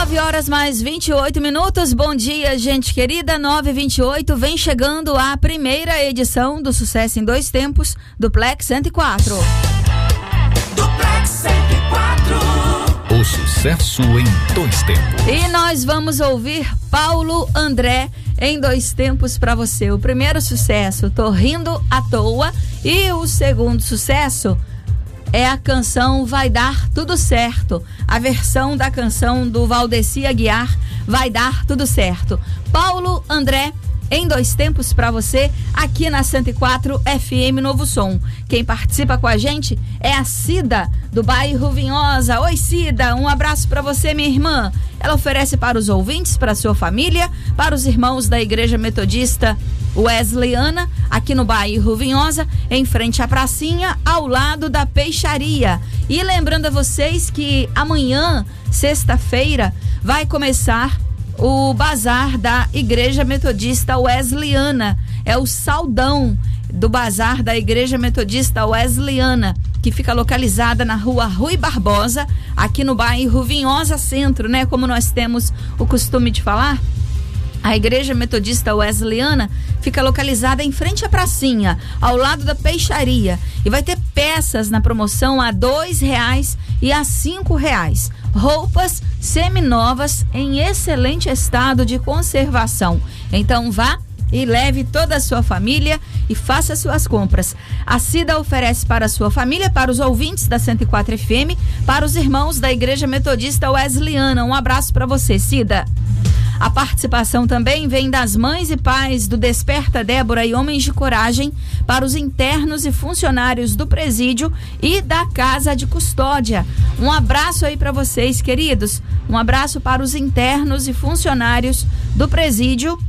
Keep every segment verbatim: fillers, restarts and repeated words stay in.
nove horas mais vinte e oito minutos. Bom dia, gente querida. nove e vinte e oito. Vem chegando a primeira edição do Sucesso em Dois Tempos, Duplex cento e quatro. Duplex cento e quatro. O sucesso em dois tempos. E nós vamos ouvir Paulo André em dois tempos para você. O primeiro sucesso, Tô Rindo à Toa. E o segundo sucesso é a canção Vai Dar Tudo Certo, a versão da canção do Valdeci Aguiar, Vai Dar Tudo Certo. Paulo André em dois tempos para você, aqui na cento e quatro F M Novo Som. Quem participa com a gente é a Cida, do bairro Vinhosa. Oi, Cida, um abraço para você, minha irmã. Ela oferece para os ouvintes, para a sua família, para os irmãos da Igreja Metodista Wesleyana, aqui no bairro Vinhosa, em frente à pracinha, ao lado da peixaria. E lembrando a vocês que amanhã, sexta-feira, vai começar o bazar da Igreja Metodista Wesleyana. É o saldão do bazar da Igreja Metodista Wesleyana, que fica localizada na rua Rui Barbosa, aqui no bairro Vinhosa Centro, né? Como nós temos o costume de falar. A Igreja Metodista Wesleyana fica localizada em frente à pracinha, ao lado da peixaria, e vai ter peças na promoção a dois reais e a cinco reais. Roupas seminovas em excelente estado de conservação. Então vá e leve toda a sua família e faça suas compras. A Cida oferece para a sua família, para os ouvintes da cento e quatro F M, para os irmãos da Igreja Metodista Wesleyana. Um abraço para você, Cida. A participação também vem das mães e pais do Desperta Débora e Homens de Coragem, para os internos e funcionários do presídio e da Casa de Custódia. Um abraço aí para vocês, queridos. Um abraço para os internos e funcionários do presídio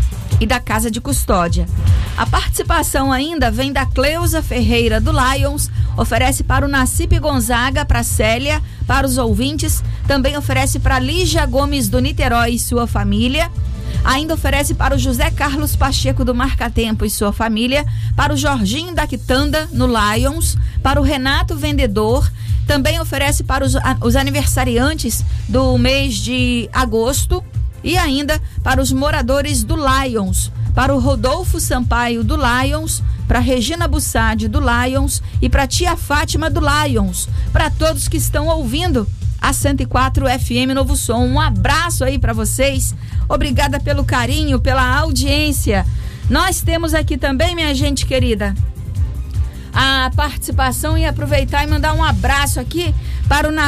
e da Casa de Custódia. A participação ainda vem da Cleusa Ferreira do Lions, oferece para o Nacipe Gonzaga, para a Célia, para os ouvintes, também oferece para Lígia Gomes do Niterói e sua família, ainda oferece para o José Carlos Pacheco do Marcatempo e sua família, para o Jorginho da Quitanda no Lions, para o Renato Vendedor, também oferece para os, os aniversariantes do mês de agosto, e ainda para os moradores do Lions, para o Rodolfo Sampaio do Lions, para Regina Bussadi do Lions e para tia Fátima do Lions, para todos que estão ouvindo a cento e quatro F M Novo Som. Um abraço aí para vocês, obrigada pelo carinho, pela audiência. Nós temos aqui também, minha gente querida, a participação, e aproveitar e mandar um abraço aqui para o